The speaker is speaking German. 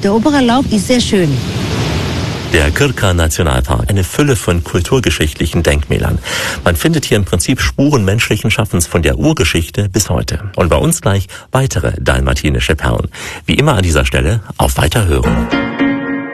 Der Obererlaub ist sehr schön. Der Krka-Nationalpark, eine Fülle von kulturgeschichtlichen Denkmälern. Man findet hier im Prinzip Spuren menschlichen Schaffens von der Urgeschichte bis heute. Und bei uns gleich weitere dalmatinische Perlen. Wie immer an dieser Stelle auf Weiterhören.